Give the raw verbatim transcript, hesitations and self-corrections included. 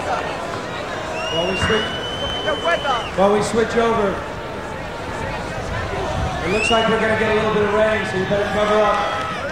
While we switch, while we switch over, it looks like we're going to get a little bit of rain, so you better cover up.